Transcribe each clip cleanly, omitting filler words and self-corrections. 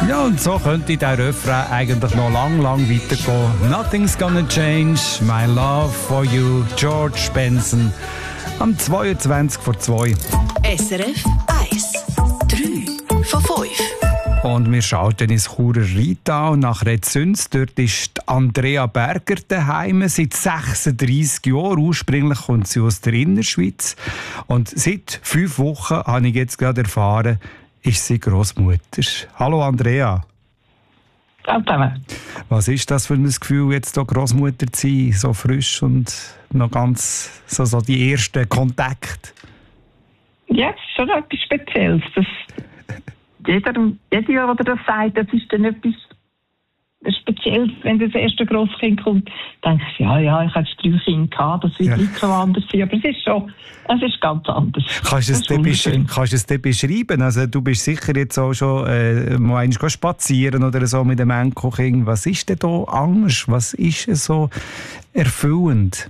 Ja, und so könnte der Refrain eigentlich noch lang weitergehen. Nothing's gonna change, my love for you, George Benson. Am 22 vor 2. SRF 1. 3 von 5. Und wir schalten ins Churer Rheintal nach Redzüns. Dort ist Andrea Berger daheim, seit 36 Jahren. Ursprünglich kommt sie aus der Innerschweiz. Und seit 5 Wochen, habe ich jetzt gerade erfahren, ist sie Grossmutter. Hallo Andrea. Hallo. Was ist das für ein Gefühl, jetzt hier Grossmutter zu sein, so frisch und noch ganz so die ersten Kontakte? Ja, es ist schon etwas Spezielles. Jeder, der das sagt, das ist dann etwas Spezielles, wenn das erste Grosskind kommt. Denkst du, ja, ich hatte 3 Kinder gehabt, das wird nicht so anders sein. Aber es ist ganz anders. Kannst du es dir beschreiben? Also, du bist sicher jetzt auch schon mal einmal spazieren oder so mit dem Enkelkind. Was ist denn da anders? Was ist so erfüllend?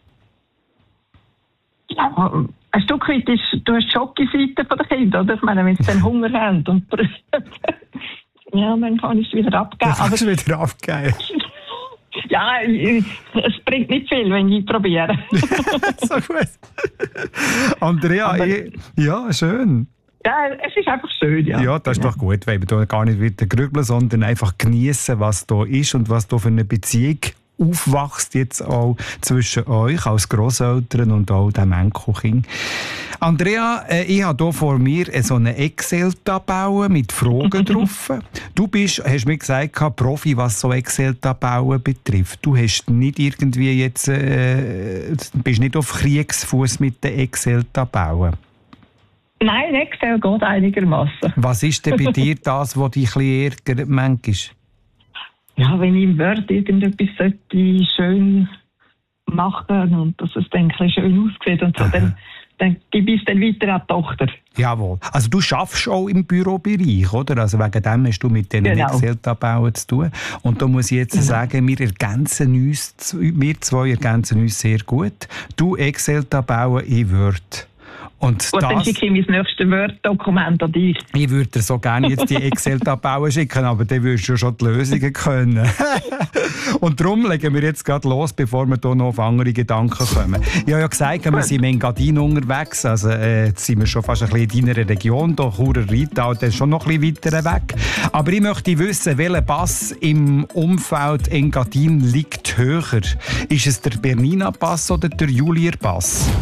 Ja, ein Stück weit du hast die Schockseite von den Kindern, oder? Ich meine, wenn sie dann Hunger haben und ja, dann kann ich es wieder abgeben. Kannst du wieder abgeben? Ja, es bringt nicht viel, wenn ich probiere. So gut. Andrea, ja, schön. Ja, es ist einfach schön, ja. Ja, das ist doch gut, weil wir da gar nicht wieder grübeln, sondern einfach genießen, was da ist und was da für eine Beziehung aufwächst jetzt auch zwischen euch als Grosseltern und auch dem Enkelkind. Andrea, ich habe hier vor mir so eine Excel-Tabelle mit Fragen drauf. Du hast mir gesagt, Profi, was so Excel-Tabellen betrifft. Du hast nicht irgendwie jetzt, bist nicht auf Kriegsfuß mit den Excel-Tabellen. Nein, Excel geht einigermaßen. Was ist denn bei dir das, was dich ein bisschen ärgert manchmal? Ja, wenn ich im Word irgendetwas sollte schön machen und dass es dann ein bisschen schön aussieht und so, dann gebe ich es dann weiter an die Tochter. Jawohl. Also du arbeitest auch im Bürobereich, oder? Also wegen dem hast du mit den Excel-Tabellen zu tun. Und da muss ich jetzt sagen, wir zwei ergänzen uns sehr gut. Du Excel-Tabellen, ich Word. Und dann schicke ich mein nächstes Word-Dokument an dich. Ich würde dir so gerne jetzt die Excel-Tabellen schicken, aber dann würdest du schon die Lösungen können. Und darum legen wir jetzt gerade los, bevor wir hier noch auf andere Gedanken kommen. Ich habe ja gesagt, wir sind in Engadin unterwegs. Also jetzt sind wir schon fast ein bisschen in deiner Region, hier Churer Rheintal, dann schon noch ein bisschen weiter weg. Aber ich möchte wissen, welcher Pass im Umfeld Engadin liegt höher? Ist es der Bernina-Pass oder der Julier-Pass?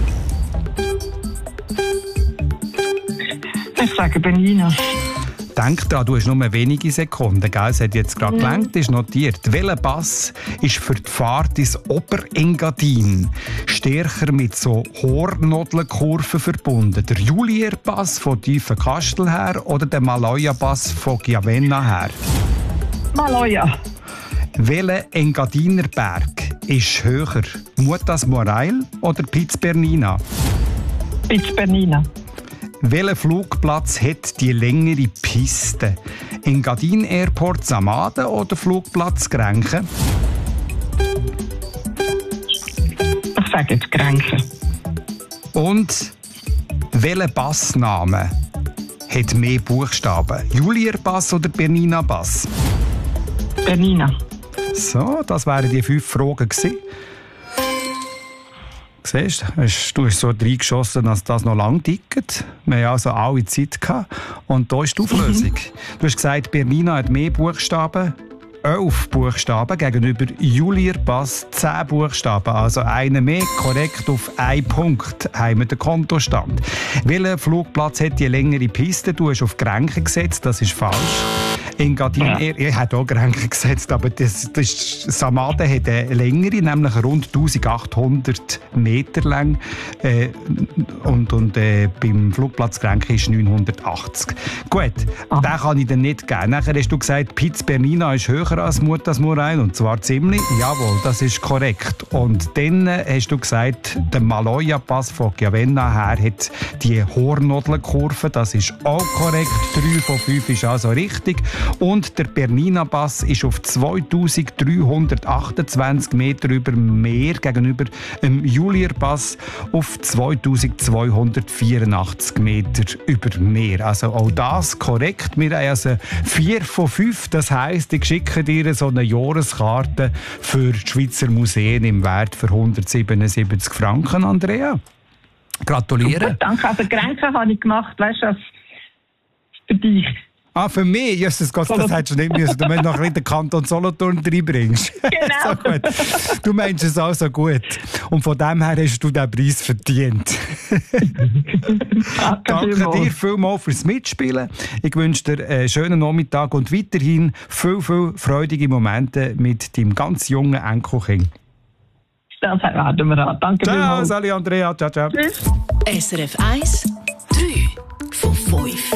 Ich sage Bernina. Denk dran, du hast nur wenige Sekunden, gell? Es hat jetzt gerade gelangt, ist notiert. Welcher Pass ist für die Fahrt ins Oberengadin stärker mit so Hornnadelkurven verbunden? Der Julier-Pass von Tiefenkastel her oder der Maloja-Pass von Chiavenna her? Maloja. Welcher Engadiner Berg ist höher? Mutas Morail oder Piz Bernina? Piz Bernina. Welcher Flugplatz hat die längere Piste? Engadin Airport Samaden oder Flugplatz Grenchen? Ich sage jetzt Grenchen. Und welcher Passname hat mehr Buchstaben? Julier-Pass oder Bernina-Pass? Bernina. So, das wären die 5 Fragen gewesen. Siehst du, hast so reingeschossen, dass das noch lang tickt. Wir haben also alle Zeit gehabt. Und da ist die Auflösung. Du hast gesagt, Bernina hat mehr Buchstaben. 11 Buchstaben gegenüber Julier-Pass 10 Buchstaben. Also einen mehr, korrekt auf 1 Punkt haben wir den Kontostand. Welcher Flugplatz hat die längere Piste? Du hast auf Grenchen gesetzt, das ist falsch. Engadin, er hat auch Grenchen gesetzt, aber Samaden hat eine längere, nämlich rund 1800 Meter lang. Und beim Flugplatz Grenchen ist 980. Gut, den kann ich dir nicht geben. Nachher hast du gesagt, Piz Bernina ist höher. höher als Mutas Murain, und zwar ziemlich. Jawohl, das ist korrekt. Und dann hast du gesagt, der Maloja-Pass von Chiavenna her hat die Hornnadelkurve. Das ist auch korrekt. 3 von 5 ist also richtig. Und der Bernina-Pass ist auf 2328 Meter über Meer gegenüber dem Julierpass auf 2284 Meter über Meer. Also auch das korrekt. Wir haben also 4 von 5. Das heisst, ich schicke dir so eine Jahreskarte für die Schweizer Museen im Wert für 177 Franken, Andrea. Gratuliere. Super, danke. Also Grenzen habe ich gemacht, weißt du, für dich. Ah, für mich? Jesus Gott, das hättest du nicht müssen. Du meinst noch den Kanton Solothurn reinbringst. Genau. So gut. Du meinst es auch so gut. Und von dem her hast du den Preis verdient. Danke dir vielmals fürs Mitspielen. Ich wünsche dir einen schönen Nachmittag und weiterhin viel freudige Momente mit deinem ganz jungen Enkelkind. Das erwarten wir an. Danke ciao, vielmals. Sali Andrea. Ciao, ciao. Tschüss. SRF 1, 3 von 5.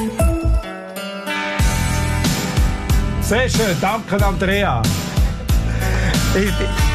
Sehr schön, danke Andrea.